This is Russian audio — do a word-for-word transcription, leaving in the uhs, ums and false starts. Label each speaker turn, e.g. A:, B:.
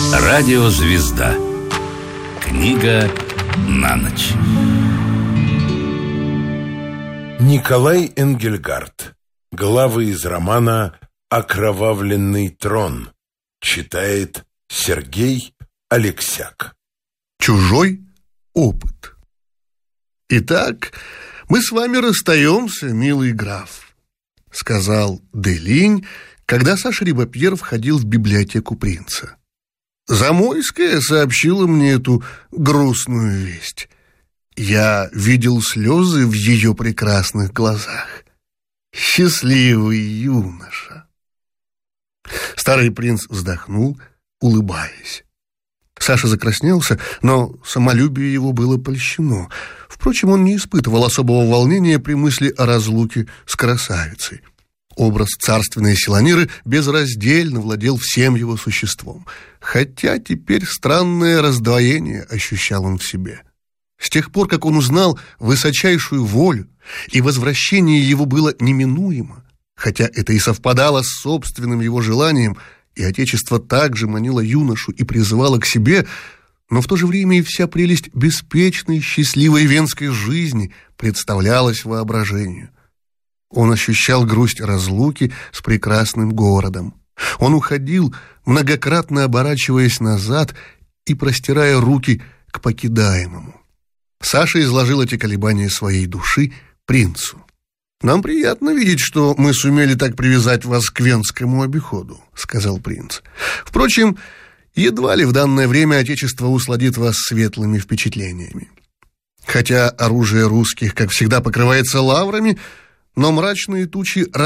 A: Радиозвезда. Книга на ночь.
B: Николай Энгельгард. Главы из романа «Окровавленный трон». Читает Сергей Алексяк.
C: Чужой опыт. Итак, мы с вами расстаемся, милый граф, сказал Делинь, когда Саша Рибапьер входил в библиотеку принца. Замойская сообщила мне эту грустную весть. Я видел слезы в ее прекрасных глазах. Счастливый юноша. Старый принц вздохнул, улыбаясь. Саша закраснелся, но самолюбие его было польщено. Впрочем, он не испытывал особого волнения при мысли о разлуке с красавицей. Образ царственной Силаниры безраздельно владел всем его существом, хотя теперь странное раздвоение ощущал он в себе. С тех пор, как он узнал высочайшую волю, и возвращение его было неминуемо, хотя это и совпадало с собственным его желанием, и отечество также манило юношу и призывало к себе, но в то же время и вся прелесть беспечной, счастливой венской жизни представлялась воображению. Он ощущал грусть разлуки с прекрасным городом. Он уходил, многократно оборачиваясь назад и простирая руки к покидаемому. Саша изложил эти колебания своей души принцу. «Нам приятно видеть, что мы сумели так привязать вас к венскому обиходу», — сказал принц. «Впрочем, едва ли в данное время отечество усладит вас светлыми впечатлениями. Хотя оружие русских, как всегда, покрывается лаврами, но мрачные тучи